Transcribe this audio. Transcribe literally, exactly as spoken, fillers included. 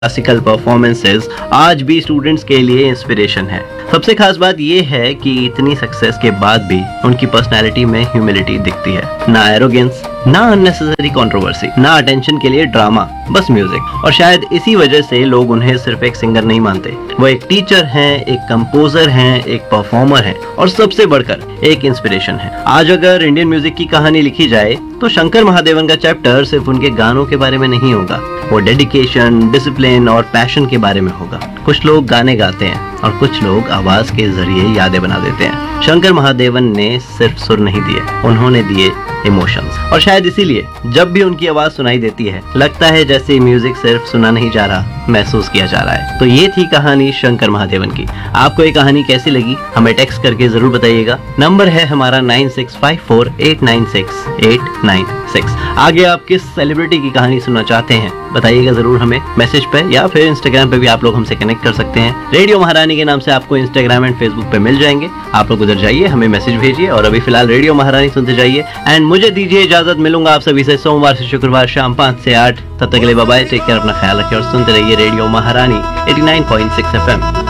Classical performances आज भी students के लिए इंस्पिरेशन है। सबसे खास बात यह है कि इतनी सक्सेस के बाद भी उनकी पर्सनालिटी में ह्यूमिलिटी दिखती है। ना एरोगेंस, ना अननेसेसरी कंट्रोवर्सी, ना अटेंशन के लिए ड्रामा, बस म्यूजिक। और शायद इसी वजह से लोग उन्हें सिर्फ एक सिंगर नहीं मानते, वो एक टीचर हैं, एक कंपोजर हैं, एक परफॉर्मर हैं और सबसे बढ़कर एक इंस्पिरेशन है। आज अगर इंडियन म्यूजिक की कहानी लिखी जाए तो शंकर महादेवन का चैप्टर सिर्फ उनके गानों के बारे में नहीं होगा, वो डेडिकेशन, डिसिप्लिन और पैशन के बारे में होगा। कुछ लोग गाने गाते हैं और कुछ लोग आवाज के जरिए यादें बना देते हैं। शंकर महादेवन ने सिर्फ सुर नहीं दिए, उन्होंने दिए इमोशंस। और शायद इसीलिए जब भी उनकी आवाज सुनाई देती है लगता है जैसे म्यूजिक सिर्फ सुना नहीं जा रहा, महसूस किया जा रहा है। तो ये थी कहानी शंकर महादेवन की। आपको ये कहानी कैसी लगी हमें टेक्स्ट करके जरूर बताइएगा। नंबर है हमारा nine six five four eight nine six eight nine six. आगे आप किस सेलिब्रिटी की कहानी सुनना चाहते हैं बताइएगा जरूर हमें मैसेज पे, या फिर इंस्टाग्राम पे भी आप लोग हमसे कनेक्ट कर सकते हैं। रेडियो महारानी के नाम से आपको इंस्टाग्राम एंड फेसबुक पे मिल जाएंगे। आप लोग उधर जाइए, हमें मैसेज भेजिए और अभी फिलहाल रेडियो महारानी सुनते जाइए। एंड मुझे दीजिए इजाजत, मिलूंगा आप सभी से सोमवार से शुक्रवार शाम पाँच से आठ। तब तक के लिए बाय बाय, टेक केयर, अपना ख्याल रखिए और सुनते रहिए रेडियो महारानी eighty nine point six F M.